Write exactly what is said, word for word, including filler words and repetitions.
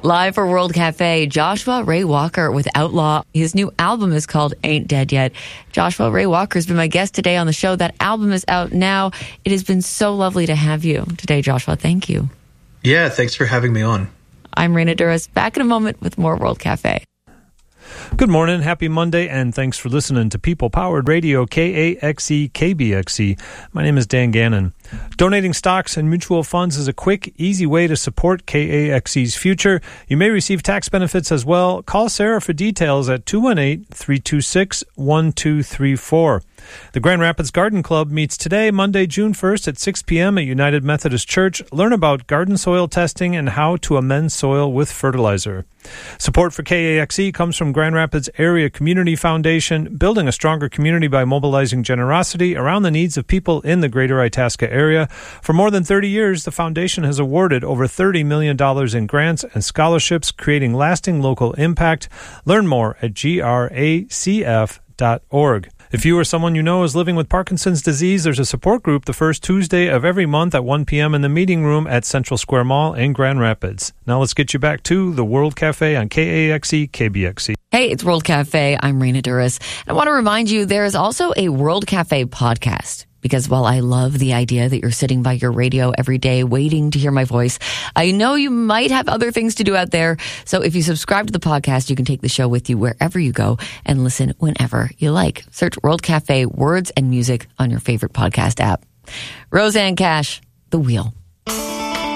Live for World Cafe, Joshua Ray Walker with Outlaw. His new album is called Ain't Dead Yet. Joshua Ray Walker has been my guest today on the show. That album is out now. It has been so lovely to have you today, Joshua. Thank you. Yeah, thanks for having me on. I'm Raina Douris. Back in a moment with more World Cafe. Good morning, happy Monday, and thanks for listening to People Powered Radio, K A X E, K B X E. My name is Dan Gannon. Donating stocks and mutual funds is a quick, easy way to support K A X E's future. You may receive tax benefits as well. Call Sarah for details at two one eight, three two six, one two three four. The Grand Rapids Garden Club meets today, Monday, June first at six p.m. at United Methodist Church. Learn about garden soil testing and how to amend soil with fertilizer. Support for K A X E comes from Grand Rapids Area Community Foundation, building a stronger community by mobilizing generosity around the needs of people in the greater Itasca area. For more than thirty years, the foundation has awarded over thirty million dollars in grants and scholarships, creating lasting local impact. Learn more at G R A C F dot org. If you or someone you know is living with Parkinson's disease, there's a support group the first Tuesday of every month at one p.m. in the meeting room at Central Square Mall in Grand Rapids. Now let's get you back to the World Cafe on K A X E, K B X E. Hey, it's World Cafe. I'm Raina Douris. I want to remind you there is also a World Cafe podcast. Because while I love the idea that you're sitting by your radio every day waiting to hear my voice, I know you might have other things to do out there. So if you subscribe to the podcast, you can take the show with you wherever you go and listen whenever you like. Search World Cafe Words and Music on your favorite podcast app. Roseanne Cash, The Wheel.